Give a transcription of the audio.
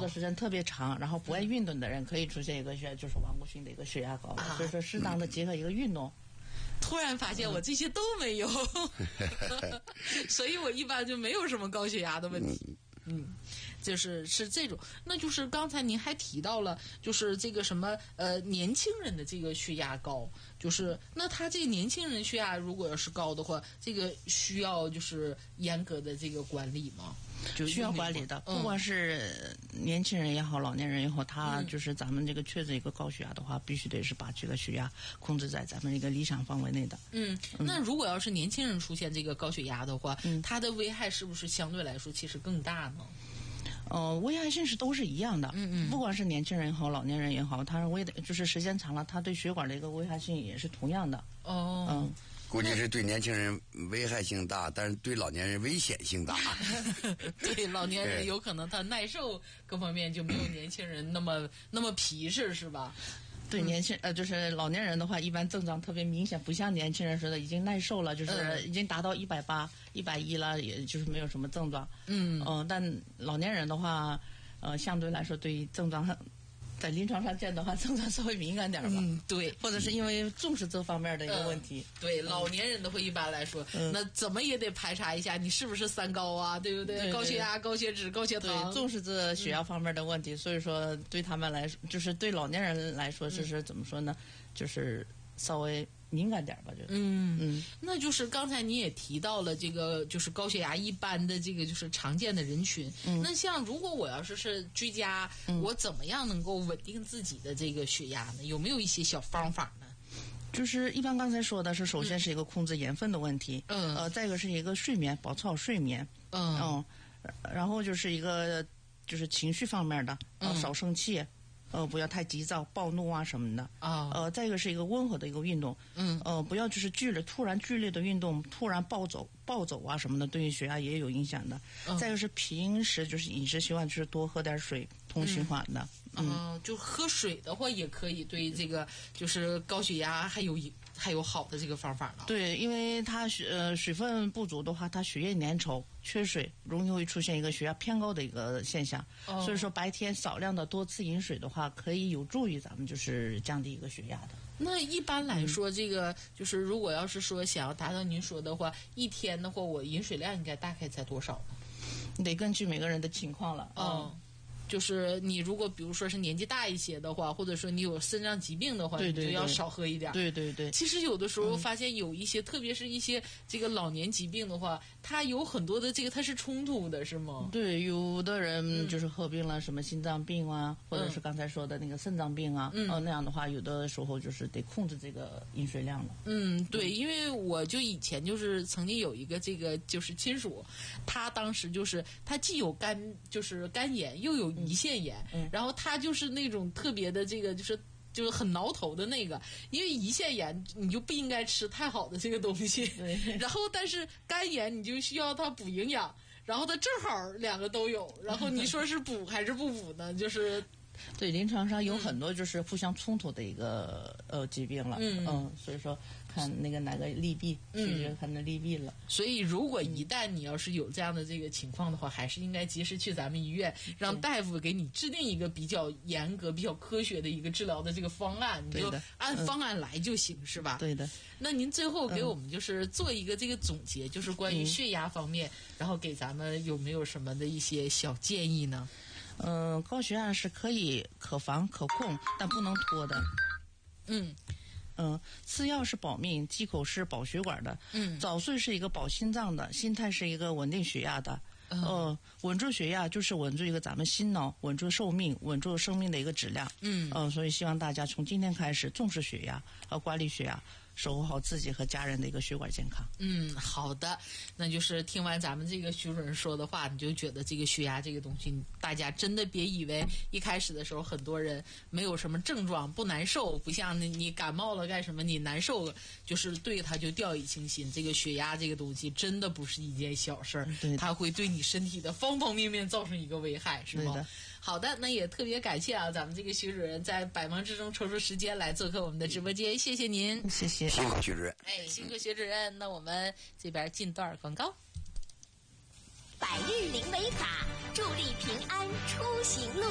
的时间特别长，然后不爱运动的人可以出现一个就是顽固性的一个血压高，所以说适当的结合一个运动。 突然发现我这些都没有，所以我一般就没有什么高血压的问题。就是这种，那就是刚才您还提到了，就是这个什么年轻人的这个血压高，就是那他这个年轻人血压如果要是高的话，这个需要就是严格的这个管理吗？就需要管理的，不管是年轻人也好，老年人也好，他就是咱们这个确诊一个高血压的话，必须得是把这个血压控制在咱们一个理想范围内的。 那如果要是年轻人出现这个高血压的话，它的危害是不是相对来说其实更大呢？ 危害性是都是一样的，不管是年轻人也好，老年人也好，它就是时间长了，它对血管的一个危害性也是同样的。 估计是对年轻人危害性大，但是对老年人危险性大。 对老年人有可能他耐受各方面就没有年轻人那么皮实，是吧？ 对就是老年人的话，一般症状特别明显，不像年轻人似的已经耐受了，就是已经达到180、110了，也就是没有什么症状。但老年人的话，相对来说对于症状在临床上见的话，症状稍微敏感点吧。 对， 或者是因为重视这方面的一个问题。 对，老年人的会一般来说，那怎么也得排查一下你是不是三高啊，对不对？对，高血压、高血脂、高血糖， 对，重视这血压方面的问题。所以说，对他们来说，就是对老年人来说，就是怎么说呢？就是稍微敏感点吧，就那就是刚才你也提到了这个，就是高血压一般的这个就是常见的人群。那像如果我要是居家，我怎么样能够稳定自己的这个血压呢？有没有一些小方法呢？ 就是一般刚才说的是，首先是一个控制盐分的问题，再一个是一个睡眠，保持好睡眠，然后就是一个就是情绪方面的，少生气。不要太急躁、暴怒啊什么的。再一个是一个温和的一个运动。不要就是突然剧烈的运动，突然暴走啊什么的，对于血压也有影响的。再一个是平时就是饮食习惯，就是多喝点水，通循环的。 就喝水的话也可以对这个就是高血压还有好的这个方法呢。 对，因为它水分不足的话，它血液粘稠，缺水容易会出现一个血压偏高的一个现象。所以说白天少量的多次饮水的话，可以有助于咱们就是降低一个血压的。 那一般来说，这个就是如果要是说想要达到您说的话，一天的话，我饮水量应该大概在多少呢？ 你得根据每个人的情况了。 就是你如果比如说是年纪大一些的话，或者说你有肾脏疾病的话，你就要少喝一点。 对。 其实有的时候发现有一些，特别是一些这个老年疾病的话，它有很多的这个它是冲突的，是吗？ 对，有的人就是合并了什么心脏病啊，或者是刚才说的那个肾脏病啊，那样的话，有的时候就是得控制这个饮水量了。 对，因为我就以前就是曾经有一个这个就是亲属，他当时就是他既有肝炎，又有胰腺炎，然后他就是那种特别的这个就是很挠头的那个，因为胰腺炎你就不应该吃太好的这个东西，然后但是肝炎你就需要它补营养，然后它正好两个都有，然后你说是补还是不补呢？就是对，临床上有很多就是互相冲突的一个疾病了，所以说看那个哪个利弊，看那利弊了。 所以如果一旦你要是有这样的这个情况的话，还是应该及时去咱们医院，让大夫给你制定一个比较严格、比较科学的一个治疗的这个方案，你就按方案来就行，是吧？ 对的。 那您最后给我们就是做一个这个总结，就是关于血压方面，然后给咱们有没有什么的一些小建议呢？ 高血压是可防可控，但不能拖的。吃药是保命，忌口是保血管的。早睡是一个保心脏的，心态是一个稳定血压的。稳住血压就是稳住一个咱们心脑，稳住寿命，稳住生命的一个质量。所以希望大家从今天开始重视血压和管理血压，守护好自己和家人的一个血管健康。 好的，那就是听完咱们这个徐主任说的话，你就觉得这个血压这个东西，大家真的别以为一开始的时候很多人没有什么症状，不难受，不像你感冒了干什么你难受了，就是对它就掉以轻心。这个血压这个东西真的不是一件小事儿，它会对你身体的方方面面造成一个危害，是吗？好的，那也特别感谢咱们这个徐主任在百忙之中抽出时间来做客我们的直播间，谢谢您。 谢谢。 辛苦徐主任。 辛苦徐主任。那我们这边进段广告。 百日灵维法，助力平安出行路。